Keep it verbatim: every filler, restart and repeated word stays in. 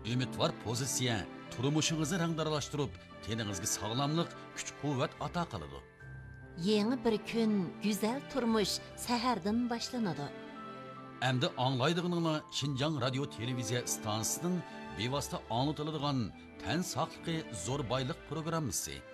umidvor pozitsiya turmushingizni rangdaralashtirib, teningizga sog'lomlik, kuch-quvvat ato qiladi. Yeni bir kun, güzel turmuş sahardan boshlanadi. Endi anglaydig'ininglar Şinjan radio televiziya stansiyasining bevosita anglatiladigan tan saqligi zo'r boylik programmasi.